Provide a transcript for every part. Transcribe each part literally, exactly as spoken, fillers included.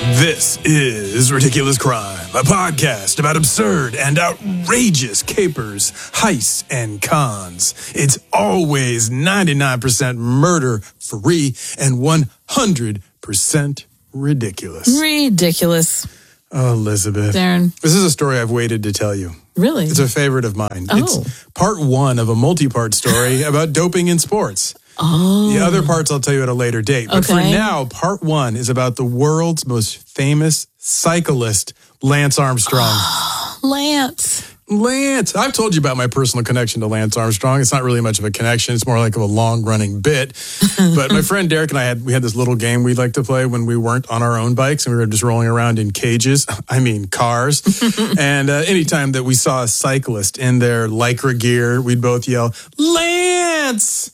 This is Ridiculous Crime, a podcast about absurd and outrageous capers, heists, and cons. It's always ninety-nine percent murder-free and one hundred percent ridiculous. Ridiculous. Oh, Elizabeth. Darren. This is a story I've waited to tell you. Really? It's a favorite of mine. Oh. It's part one of a multi-part story about doping in sports. Oh. The other parts I'll tell you at a later date. But Okay. for now, part one is about the world's most famous cyclist, Lance Armstrong. Lance. Lance. I've told you about my personal connection to Lance Armstrong. It's not really much of a connection. It's more like of a long-running bit. But my friend Derek and I had we had this little game we'd like to play when we weren't on our own bikes and we were just rolling around in cages. I mean, cars. And uh, anytime that we saw a cyclist in their Lycra gear, we'd both yell, Lance!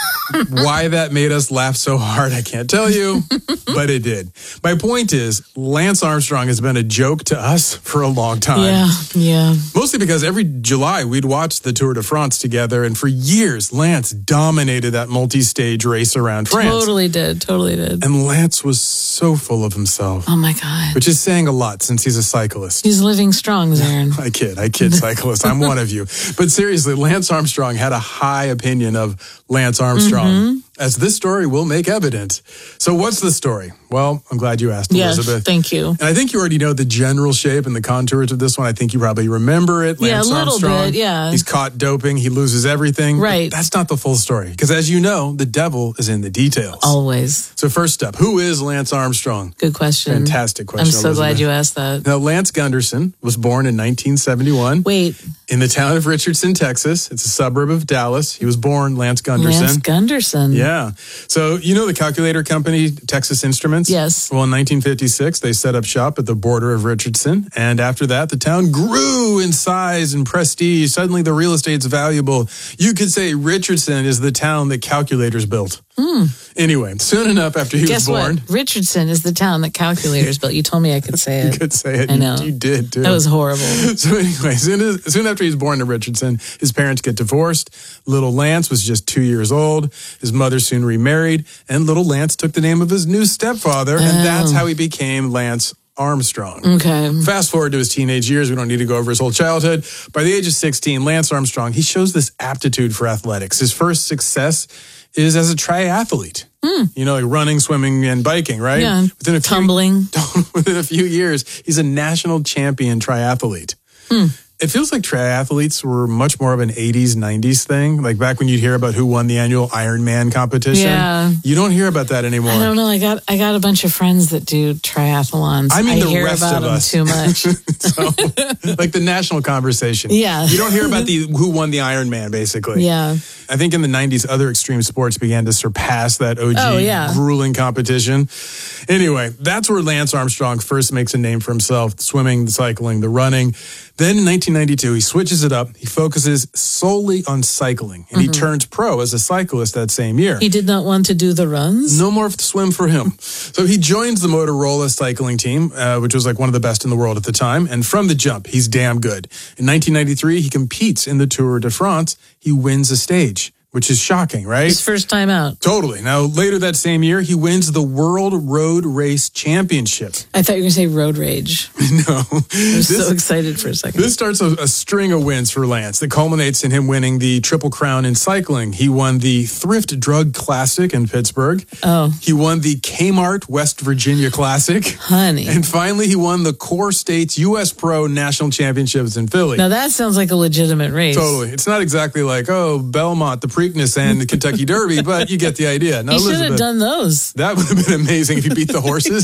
Why that made us laugh so hard, I can't tell you, but it did. My point is, Lance Armstrong has been a joke to us for a long time. Yeah, yeah. Mostly because every July we'd watch the Tour de France together, and for years, Lance dominated that multi-stage race around France. Totally did, totally did. And Lance was so full of himself, Oh, my God. which is saying a lot since he's a cyclist. He's living strong, Darren. I kid, I kid cyclist. I'm one of you. But seriously, Lance Armstrong had a high opinion of Lance Armstrong, Mm-hmm. as this story will make evident. So what's the story? Well, I'm glad you asked, Yes, Elizabeth. thank you. And I think you already know the general shape and the contours of this one. I think you probably remember it. Yeah, Lance a little Armstrong. bit, yeah. He's caught doping. He loses everything. Right. But that's not the full story. Because as you know, the devil is in the details. Always. So first up, who is Lance Armstrong? Good question. Fantastic question, I'm so Elizabeth. glad you asked that. Now, Lance Gunderson was born in nineteen seventy-one Wait, in the town of Richardson, Texas. It's a suburb of Dallas. He was born Lance Gunderson. Lance Gunderson. Yeah. So, you know the calculator company, Texas Instruments? Yes. Well, in nineteen fifty-six, they set up shop at the border of Richardson. And after that, the town grew in size and prestige. Suddenly, the real estate's valuable. You could say Richardson is the town that calculators built. Hmm. Anyway, soon enough after he Guess was born. what? Richardson is the town that calculators built. You told me I could say You it. could say it. I know. You, you did, too. That was horrible. So anyway, soon, as, soon after he's born to Richardson, his parents get divorced. Little Lance was just two years old. His mother soon remarried, and little Lance took the name of his new stepfather, and Oh. that's how he became Lance Armstrong. Okay. Fast forward to his teenage years. We don't need to go over his whole childhood. By the age of sixteen, Lance Armstrong, he shows this aptitude for athletics. His first success is as a triathlete. Hmm. You know, like running, swimming, and biking, right? Yeah. Within a few, Tumbling. within a few years, he's a national champion triathlete. Hmm. It feels like triathletes were much more of an eighties, nineties thing. Like back when you'd hear about who won the annual Ironman competition. Yeah. You don't hear about that anymore. I don't know. I got I got a bunch of friends that do triathlons. I mean, the hear rest about of them us. too much. So, like the national conversation. Yeah. You don't hear about the who won the Ironman, basically. Yeah. I think in the nineties, other extreme sports began to surpass that O G Oh, yeah. grueling competition. Anyway, that's where Lance Armstrong first makes a name for himself, swimming, the cycling, the running. Then in nineteen ninety-two, he switches it up. He focuses solely on cycling, and he turns pro as a cyclist that same year. He did not want to do the runs. No more swim for him. So he joins the Motorola cycling team, uh, which was like one of the best in the world at the time. And from the jump, he's damn good. In nineteen ninety-three, he competes in the Tour de France. He wins a stage, which is shocking, right? His first time out. Totally. Now, later that same year, he wins the World Road Race Championship. I thought you were going to say road rage. No. I was so excited for a second. This starts a, a string of wins for Lance that culminates in him winning the Triple Crown in cycling. He won the Thrift Drug Classic in Pittsburgh. Oh. He won the Kmart West Virginia Classic. Honey. And finally, he won the Core States U S Pro National Championships in Philly. Now that sounds like a legitimate race. Totally. It's not exactly like, oh, Belmont, the Preakness, and the Kentucky Derby, but you get the idea. Now, He should have Elizabeth, done those. that would have been amazing if he beat the horses.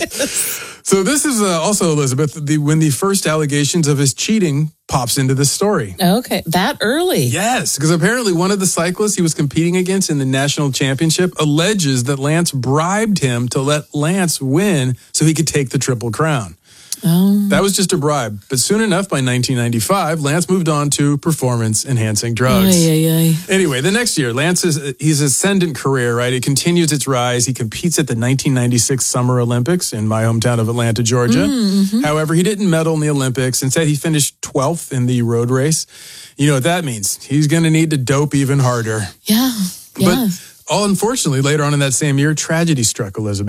So this is uh, also, Elizabeth, the, when the first allegations of his cheating pops into this story. Okay. That early. Yes, because apparently one of the cyclists he was competing against in the national championship alleges that Lance bribed him to let Lance win so he could take the Triple Crown. Oh. That was just a bribe. But soon enough, by nineteen ninety-five, Lance moved on to performance-enhancing drugs. Ay, ay, ay. Anyway, the next year, Lance's his ascendant career, right? It continues its rise. He competes at the nineteen ninety-six Summer Olympics in my hometown of Atlanta, Georgia. Mm-hmm. However, he didn't medal in the Olympics. Instead, he finished twelfth in the road race. You know what that means? He's going to need to dope even harder. Yeah. Yeah. But all unfortunately, later on in that same year, tragedy struck Elizabeth.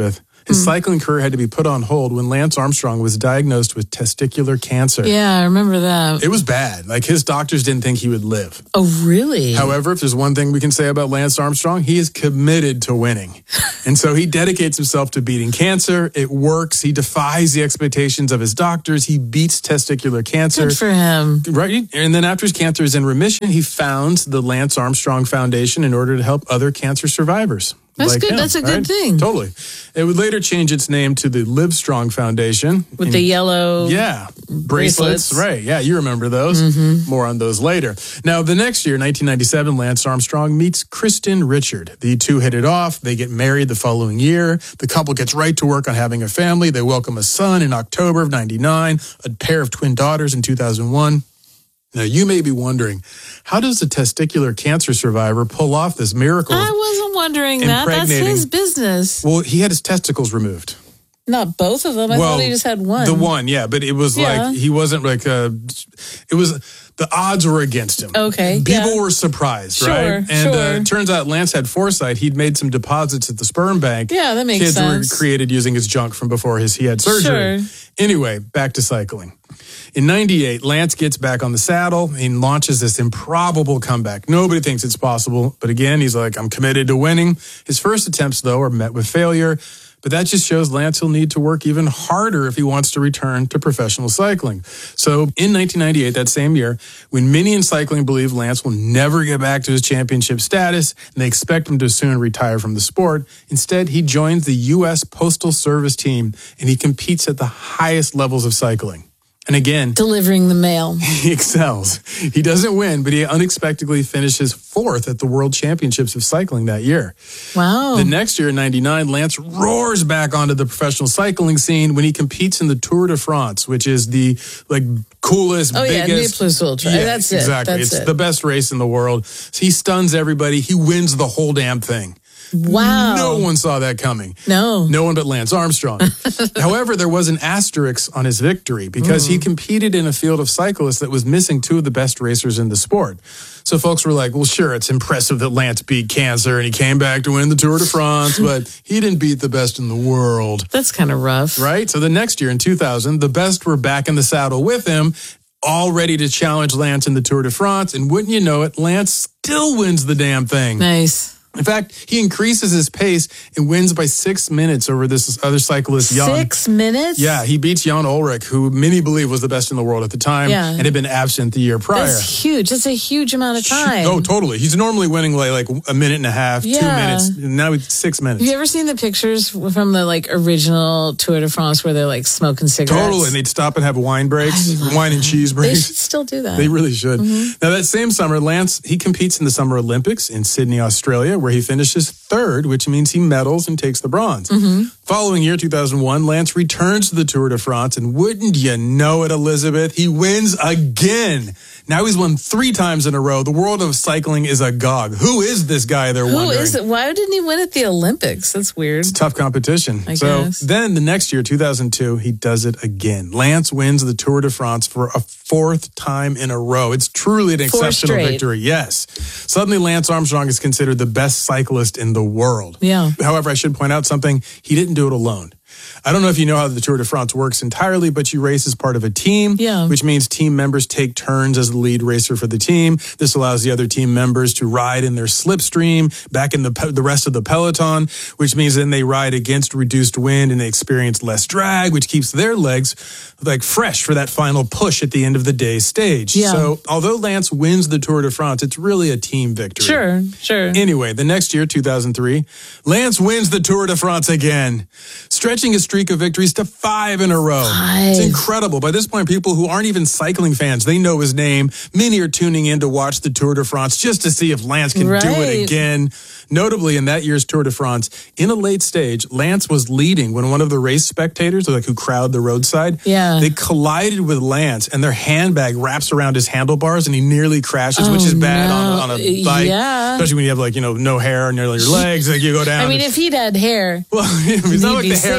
His mm. cycling career had to be put on hold when Lance Armstrong was diagnosed with testicular cancer. Yeah, I remember that. It was bad. Like, his doctors didn't think he would live. Oh, really? However, if there's one thing we can say about Lance Armstrong, he is committed to winning. And so he dedicates himself to beating cancer. It works. He defies the expectations of his doctors. He beats testicular cancer. Good for him. Right? And then after his cancer is in remission, he founds the Lance Armstrong Foundation in order to help other cancer survivors. That's like good. him, That's a right? good thing. Totally. It would later change its name to the Livestrong Foundation. With and, the yellow yeah, bracelets. bracelets. Right. Yeah, you remember those. Mm-hmm. More on those later. Now, the next year, nineteen ninety-seven, Lance Armstrong meets Kristen Richard. The two hit it off. They get married the following year. The couple gets right to work on having a family. They welcome a son in October of ninety-nine, a pair of twin daughters in two thousand one. Now, you may be wondering, how does a testicular cancer survivor pull off this miracle? I wasn't wondering that. That's his business. Well, he had his testicles removed. Not both of them. I well, thought he just had one. The one, yeah. But it was yeah. like, he wasn't like a, it was, the odds were against him. Okay. People yeah. were surprised, sure, right? And sure. uh, it turns out Lance had foresight. He'd made some deposits at the sperm bank. Yeah, that makes Kids sense. Kids were created using his junk from before his he had surgery. Sure. Anyway, back to cycling. In ninety-eight, Lance gets back on the saddle and launches this improbable comeback. Nobody thinks it's possible, but again, he's like, I'm committed to winning. His first attempts, though, are met with failure, but that just shows Lance will need to work even harder if he wants to return to professional cycling. So in nineteen ninety-eight, that same year, when many in cycling believe Lance will never get back to his championship status and they expect him to soon retire from the sport, instead, he joins the U S Postal Service team and he competes at the highest levels of cycling. And again, delivering the mail. He excels. He doesn't win, but he unexpectedly finishes fourth at the World Championships of Cycling that year. Wow. The next year, in ninety-nine, Lance roars back onto the professional cycling scene when he competes in the Tour de France, which is the like coolest, oh, biggest. Oh, yeah, Plus Ultra. Yeah, That's it. Exactly. That's it's it. the best race in the world. He stuns everybody. He wins the whole damn thing. Wow. No one saw that coming. No. No one but Lance Armstrong. However, there was an asterisk on his victory because mm. he competed in a field of cyclists that was missing two of the best racers in the sport. So folks were like, well, sure, it's impressive that Lance beat cancer and he came back to win the Tour de France, but he didn't beat the best in the world. That's kind of rough. Right? So the next year, in two thousand, the best were back in the saddle with him, all ready to challenge Lance in the Tour de France. And wouldn't you know it, Lance still wins the damn thing. Nice. In fact, he increases his pace and wins by six minutes over this other cyclist, Jan. Six minutes? Yeah, he beats Jan Ullrich, who many believe was the best in the world at the time yeah. and had been absent the year prior. That's huge. That's a huge amount of time. Oh, totally. He's normally winning like, like a minute and a half, yeah. two minutes. And now it's six minutes. Have you ever seen the pictures from the like original Tour de France where they're like smoking cigarettes? Totally. And they'd stop and have wine breaks, wine that. and cheese breaks. They should still do that. They really should. Mm-hmm. Now, that same summer, Lance, he competes in the Summer Olympics in Sydney, Australia, where he finishes third, which means he medals and takes the bronze. Mm-hmm. Following year, two thousand one, Lance returns to the Tour de France, and wouldn't you know it, Elizabeth, he wins again. Now he's won three times in a row. The world of cycling is agog. Who is this guy, they're Who wondering? Who is it? Why didn't he win at the Olympics? That's weird. It's tough competition. I so guess. Then the next year, two thousand two, he does it again. Lance wins the Tour de France for a fourth time in a row. It's truly an Four exceptional straight. victory. Yes. Suddenly, Lance Armstrong is considered the best cyclist in the world. Yeah. However, I should point out something. He didn't do it alone. I don't know if you know how the Tour de France works entirely, but you race as part of a team, yeah. which means team members take turns as the lead racer for the team. This allows the other team members to ride in their slipstream back in the the rest of the peloton, which means then they ride against reduced wind and they experience less drag, which keeps their legs like fresh for that final push at the end of the day stage. Yeah. So although Lance wins the Tour de France, it's really a team victory. Sure, sure. Anyway, the next year, two thousand three, Lance wins the Tour de France again, stretching his streak of victories to five in a row. Five. It's incredible. By this point, people who aren't even cycling fans, they know his name. Many are tuning in to watch the Tour de France just to see if Lance can right. do it again. Notably, in that year's Tour de France, in a late stage, Lance was leading when one of the race spectators, like who crowd the roadside, yeah. they collided with Lance and their handbag wraps around his handlebars and he nearly crashes, oh, which is bad no. on, on a bike, yeah. especially when you have like, you know, no hair near your legs, like you go down. I mean, if he'd had hair, well, it's not like the hair safe. would help.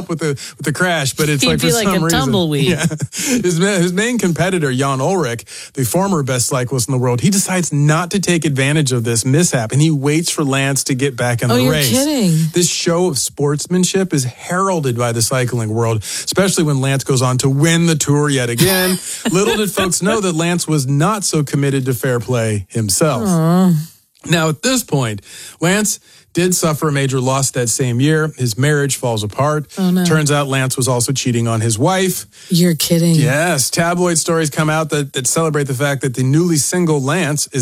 help with the with the crash, but it's He'd like be for like some a reason, tumbleweed. Yeah, his ma- his main competitor Jan Ullrich, the former best cyclist in the world, he decides not to take advantage of this mishap, and he waits for Lance to get back in Oh, the you're race. kidding. This show of sportsmanship is heralded by the cycling world, especially when Lance goes on to win the Tour yet again. Little did folks know that Lance was not so committed to fair play himself. Aww. Now, at this point, Lance did suffer a major loss that same year. His marriage falls apart. Oh, no. Turns out Lance was also cheating on his wife. You're kidding. Yes, tabloid stories come out that, that celebrate the fact that the newly single Lance is